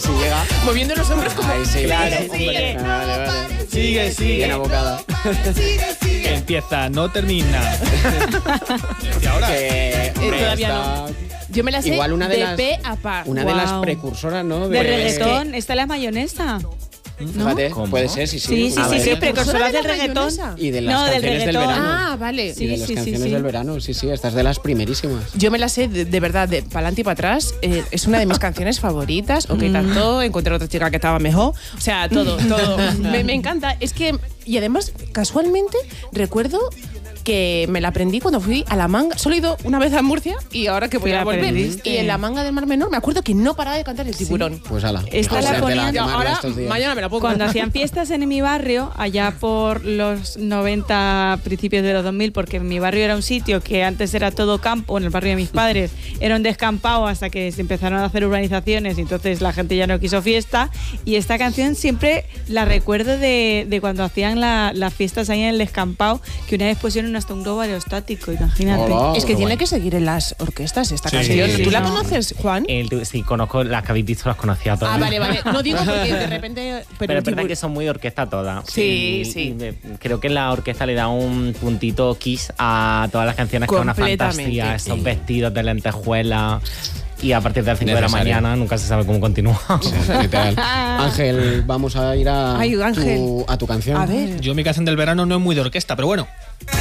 si llega... Moviendo los hombros como... Ahí sí, Claro, hombre. Vale. Sigue. Bien abocada. Empieza, no termina. ¿Y ahora? todavía no. Yo me la sé Igual una de las- pe a pa. Una de las precursoras, ¿no? De reggaetón, está la mayonesa. Fíjate, ¿Cómo? puede ser, sí. Sí, precursoras del reggaetón. Y de las No, del canciones del reggaetón. verano. Ah, vale. Y de las canciones del verano, sí, estas de las primerísimas. Yo me la sé de verdad, de para adelante y para atrás. Es una de mis canciones favoritas. O que tanto, encontré otra chica que estaba mejor. O sea, todo. me encanta. Es que, y además, casualmente, recuerdo que me la aprendí cuando fui a la manga. Solo he ido una vez a Murcia y ahora que voy a volver. aprendiste. Y en la manga del Mar Menor me acuerdo que no paraba de cantar el tiburón. Pues ala. Esta la ponían- Y ahora, mañana me la pongo. Cuando hacían fiestas en mi barrio, allá por los 90, principios de los 2000, porque mi barrio era un sitio que antes era todo campo, en el barrio de mis padres, era un descampado hasta que se empezaron a hacer urbanizaciones y entonces la gente ya no quiso fiesta. Y esta canción siempre la recuerdo de cuando hacían las fiestas ahí en el descampado, que una vez pusieron hasta un globo aerostático, imagínate. Hola. Es que Qué tiene bueno. que seguir en las orquestas esta Sí, canción. sí, ¿Tú la no. conoces, Juan? Sí, conozco las que habéis visto, las conocía todas. Ah, vale. No digo porque de repente... Pero es verdad que son muy orquesta todas. Sí, Y sí. Creo que la orquesta le da un puntito kiss a todas las canciones, que es una Completamente, fantasía. Esos sí. vestidos de lentejuela. Y a partir de las 5 de la Necesario. mañana nunca se sabe cómo continúa. Literal. Ángel, vamos a ir a, Ay, Ángel. a tu canción. A ver. Yo mi canción del verano no es muy de orquesta, pero bueno.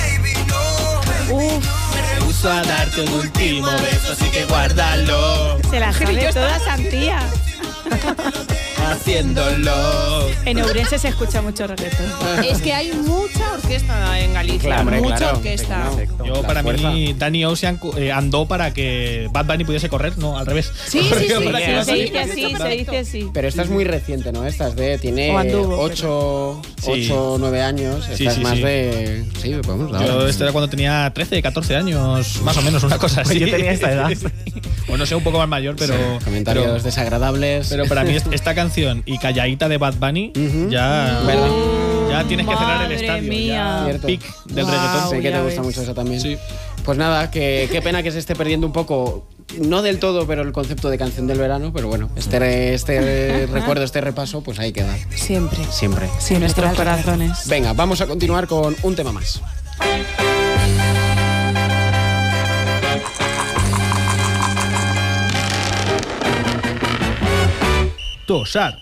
Me rehuso a darte un último beso, así que guárdalo. Se la sabe toda Santía. Haciéndolo. En Ourense se escucha mucho reggaetón. Es que hay mucha orquesta en Galicia. Mucha orquesta. Yo, para mí, Danny Ocean andó para que Bad Bunny pudiese correr, no, al revés. Sí. Para que Se no- dice así, se dice así. Pero esta es muy reciente, ¿no? Esta es de... Tiene O anduvo, 8 o 9 años. Esta Sí, es sí, más sí. de... Sí, vamos, Yo ahora. esto era cuando tenía 13, 14 años, más o menos, una cosa así. Yo tenía esa edad. O no sé, un poco más mayor, pero... Comentarios desagradables. Pero para mí esta canción y Calladita de Bad Bunny ya tienes que cerrar el Madre estadio. mía. Ya Cierto. pic del Wow. reggaetón. Sé que ya te gusta ves. mucho esa también. Sí. Pues nada, qué pena que se esté perdiendo un poco, no del todo, pero el concepto de canción del verano. Pero bueno, este recuerdo, este repaso, pues ahí queda. Siempre. Siempre. En nuestros corazones. Venga, vamos a continuar con un tema más. Tosar.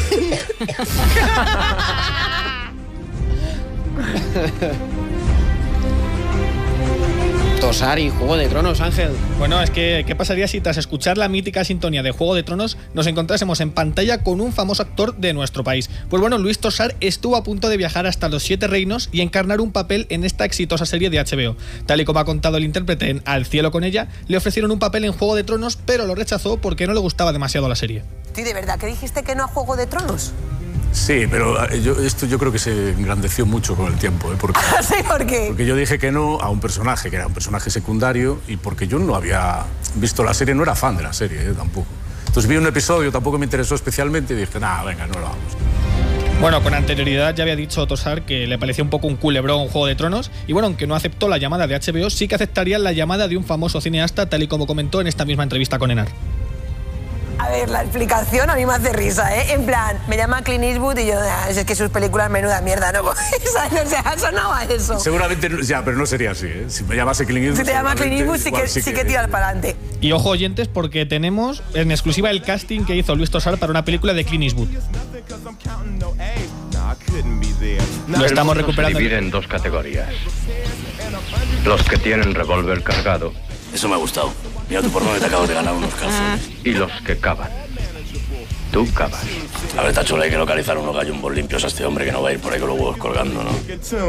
Tosar y Juego de Tronos, Ángel. Bueno, es que, ¿qué pasaría si tras escuchar la mítica sintonía de Juego de Tronos nos encontrásemos en pantalla con un famoso actor de nuestro país? Pues bueno, Luis Tosar estuvo a punto de viajar hasta los 7 reinos y encarnar un papel en esta exitosa serie de HBO. Tal y como ha contado el intérprete en Al cielo con ella, le ofrecieron un papel en Juego de Tronos, pero lo rechazó porque no le gustaba demasiado la serie. ¿Tú de verdad que dijiste que no a Juego de Tronos? Sí, pero yo creo que se engrandeció mucho con el tiempo, ¿eh? Porque Sí, ¿por qué? Porque yo dije que no a un personaje que era un personaje secundario y porque yo no había visto la serie, no era fan de la serie tampoco. Entonces vi un episodio, tampoco me interesó especialmente y dije, nada, venga, no lo hagamos. Bueno, con anterioridad ya había dicho Tosar que le parecía un poco un culebrón Juego de Tronos y bueno, aunque no aceptó la llamada de HBO, sí que aceptaría la llamada de un famoso cineasta, tal y como comentó en esta misma entrevista con Enar. A ver, la explicación a mí me hace risa, ¿eh? En plan, me llama Clint Eastwood y yo, es que sus películas menuda mierda, ¿no? O sea, sonaba eso. Seguramente, ya, pero no sería así, ¿eh? Si me llamase Clint Eastwood... Si te llama Clint Eastwood, igual sí que tiras para adelante. Y ojo oyentes, porque tenemos en exclusiva el casting que hizo Luis Tosar para una película de Clint Eastwood. Lo estamos recuperando. Se divide en dos categorías. Los que tienen revólver cargado. Eso me ha gustado. Mira tú por dónde te acabas de ganar unos calzones. Y los que cavan. Tú cavas. A ver, Tacho, hay que localizar unos gallumbos limpios a este hombre que no va a ir por ahí con los huevos colgando, ¿no?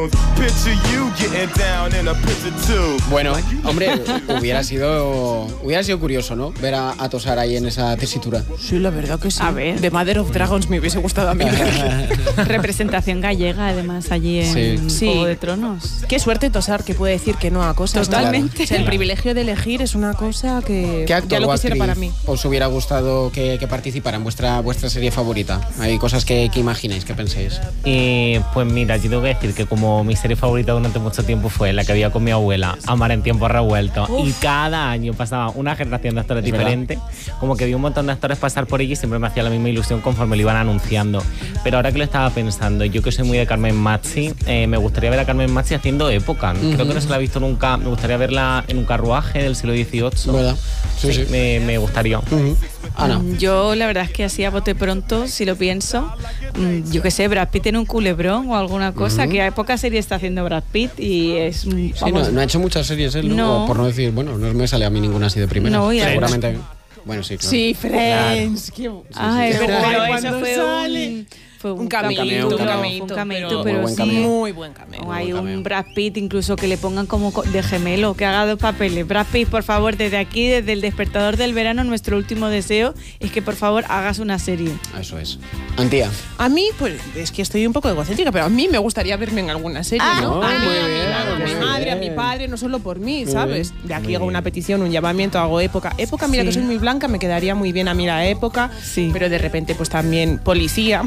Bueno, hombre, hubiera sido curioso, ¿no? Ver a Tosar ahí en esa tesitura. Sí, la verdad que sí. A ver. The Mother of Dragons me hubiese gustado a mí. Representación gallega, además, allí en Sí. Juego de Tronos. Qué suerte Tosar que puede decir que no a cosas. Totalmente. O sea, el privilegio de elegir es una cosa que ¿Qué actor ya lo o quisiera actriz para mí. os hubiera gustado que participara en vuestra vuestra serie favorita? Hay cosas que imagináis, que penséis. Pues mira, yo tengo que decir que como mi serie favorita durante mucho tiempo fue la que había con mi abuela, Amar en tiempos revueltos, y cada año pasaba una generación de actores diferentes, como que vi un montón de actores pasar por ella y siempre me hacía la misma ilusión conforme lo iban anunciando. Pero ahora que lo estaba pensando, yo que soy muy de Carmen Machi, me gustaría ver a Carmen Machi haciendo época. Creo que no se la he visto nunca, me gustaría verla en un carruaje del siglo XVIII. ¿Verdad? Sí. Me gustaría. Ana. Yo la verdad es que así a bote pronto, si lo pienso, yo qué sé, Brad Pitt en un culebrón o alguna cosa, que a poca serie está haciendo Brad Pitt y es... Sí, no ha hecho muchas series él, ¿no? Por no decir, bueno, no me sale a mí ninguna así de primera. No, y seguramente... Bueno, sí, claro. Sí, Friends. Claro. Es verdad, Pero eso fue un cameíto, pero buen sí. cameo. Muy buen cameo. Hay un Brad Pitt incluso que le pongan como de gemelo, que haga 2 papeles. Brad Pitt, por favor, desde aquí, desde el despertador del verano, nuestro último deseo es que por favor hagas una serie. Eso es. Antía. A mí, pues es que estoy un poco egocéntrica, pero a mí me gustaría verme en alguna serie, ¿no? A mi madre, a mi padre, no solo por mí, ¿sabes? De aquí hago una petición, un llamamiento, hago época. Época, mira que soy muy blanca, me quedaría muy bien a mí la época, pero de repente pues también policía.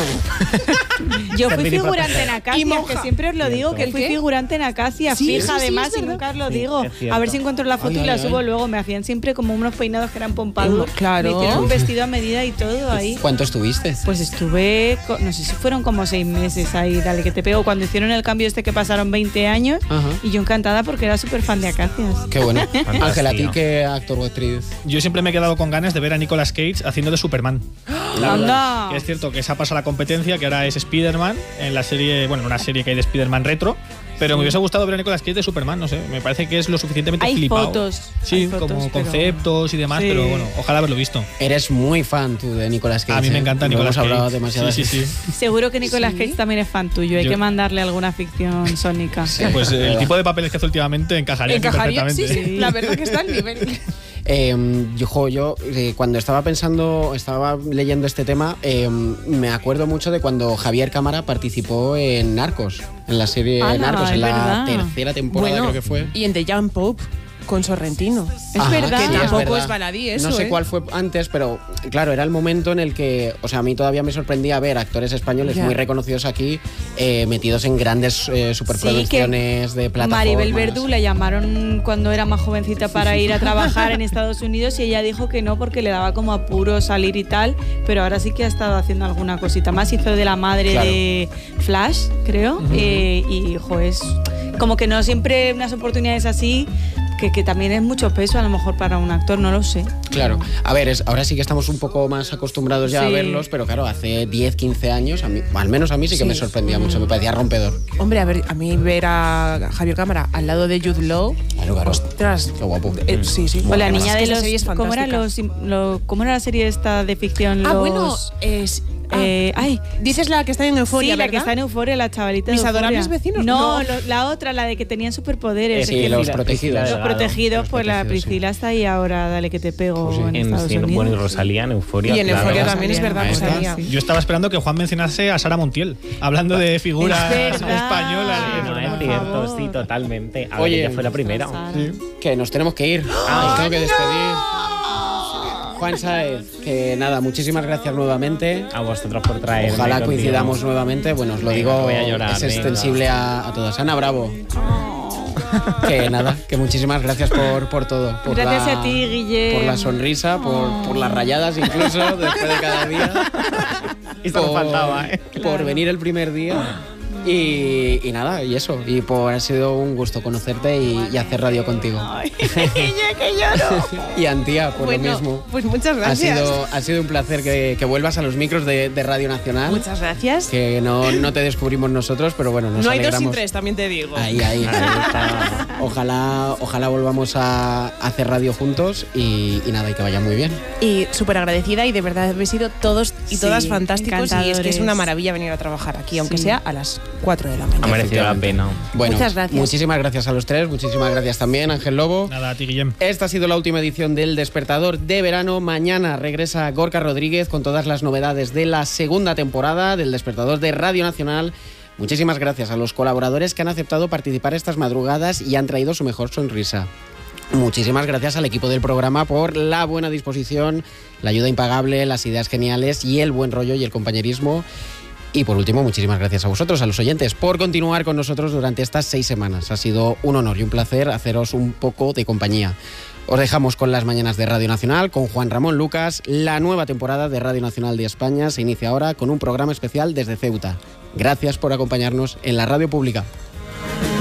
Yo fui figurante en Acacia, que siempre os lo digo, que fui figurante en Acacia, fija además, y nunca os lo digo. A ver si encuentro la foto y la subo luego. Me hacían siempre como unos peinados que eran pompadour. Claro. Me hicieron un vestido a medida y todo ahí. ¿Cuánto estuviste? Pues estuve, no sé si fueron como 6 meses ahí, dale que te pego, cuando hicieron el cambio que pasaron 20 años. Y yo encantada porque era súper fan de Acacias. Qué bueno. Ángel, ¿a ti qué actor o actriz? Yo siempre me he quedado con ganas de ver a Nicolas Cage haciendo de Superman. ¡Anda! Es cierto que se ha pasado la competencia, que ahora es Spider-Man, en la serie, bueno, una serie que hay de Spider-Man retro, pero me hubiese gustado ver a Nicolas Cage de Superman, no sé, me parece que es lo suficientemente flipado. Hay fotos, como conceptos y demás, pero bueno, ojalá haberlo visto. Eres muy fan tú de Nicolas Cage. A mí me encanta Nicolas Cage. Hemos hablado demasiado. Sí. Seguro que Nicolas Cage también es fan tuyo, hay que mandarle alguna ficción sónica. Pues el tipo de papeles que hace últimamente encajaría perfectamente. Sí, la verdad que está al nivel. Yo cuando estaba leyendo este tema, me acuerdo mucho de cuando Javier Cámara participó en Narcos, en la serie Narcos, en la tercera temporada, creo que fue. Y en The Young Pope con Sorrentino. Es verdad. Que tampoco es baladí eso. No sé cuál fue antes, pero claro, era el momento en el que, o sea, a mí todavía me sorprendía ver actores españoles muy reconocidos aquí, metidos en grandes superproducciones de plataformas. Maribel Verdú la llamaron cuando era más jovencita para ir a trabajar en Estados Unidos y ella dijo que no porque le daba como apuro salir y tal, pero ahora sí que ha estado haciendo alguna cosita más. Hizo de la madre de Flash, creo, y es como que no siempre unas oportunidades así. Que también es mucho peso a lo mejor para un actor, no lo sé. Claro. A ver, ahora sí que estamos un poco más acostumbrados ya a verlos, pero claro, hace 10, 15 años, al menos a mí sí que me sorprendía mucho, me parecía rompedor. Hombre, a mí ver a Javier Cámara al lado de Jude Law, claro. Ostras. Qué guapo. Sí. O la niña de los... series ¿Cómo era la serie esta de ficción? dices la que está en Euforia, sí, ¿verdad? la que está en Euforia, la chavalita ¿Mis de Euforia. adorables vecinos? No, la otra, la de que tenían superpoderes. Sí, los protegidos. Los protegidos, pues la Priscila está ahí ahora, dale que te pego en Estados Unidos. Bueno, y Rosalía en Euforia. Y en Euforia también es verdad, Rosalía. Yo estaba esperando que Juan mencionase a Sara Montiel, hablando de figuras españolas. No, es cierto, sí, totalmente. Oye, ella fue la primera. Que nos tenemos que ir. Nos tengo que despedir. Juan Sáez, que nada, muchísimas gracias nuevamente. A vosotros por traerme. Ojalá coincidamos nuevamente. Bueno, os lo digo, voy a llorar, es extensible a todos. Ana Bravo. Que nada, que muchísimas gracias por todo. Gracias a ti, Guille. Por la sonrisa, por las rayadas incluso, después de cada día. Esto no faltaba, Por venir el primer día. Y nada, y eso. Y ha sido un gusto conocerte y hacer radio contigo. Ay, que lloro. Y Antía, por lo mismo. Pues muchas gracias. Ha sido un placer que vuelvas a los micros de Radio Nacional. Muchas gracias. Que no te descubrimos nosotros, pero bueno, nos alegramos. No hay 2 sin 3, también te digo. Ahí. Ojalá volvamos a hacer radio juntos y nada, y que vaya muy bien. Y súper agradecida y de verdad habéis sido todos y todas fantásticos y es que es una maravilla venir a trabajar aquí, aunque sea a las 4 de la mañana. Ha merecido la pena. Bueno, muchas gracias. Muchísimas gracias a los tres, muchísimas gracias también, Ángel Lobo. Nada, a ti, Guillem. Esta ha sido la última edición del Despertador de verano. Mañana regresa Gorka Rodríguez con todas las novedades de la segunda temporada del Despertador de Radio Nacional. Muchísimas gracias a los colaboradores que han aceptado participar estas madrugadas y han traído su mejor sonrisa. Muchísimas gracias al equipo del programa por la buena disposición, la ayuda impagable, las ideas geniales y el buen rollo y el compañerismo. Y por último, muchísimas gracias a vosotros, a los oyentes, por continuar con nosotros durante estas 6 semanas. Ha sido un honor y un placer haceros un poco de compañía. Os dejamos con las mañanas de Radio Nacional, con Juan Ramón Lucas. La nueva temporada de Radio Nacional de España se inicia ahora con un programa especial desde Ceuta. Gracias por acompañarnos en la radio pública.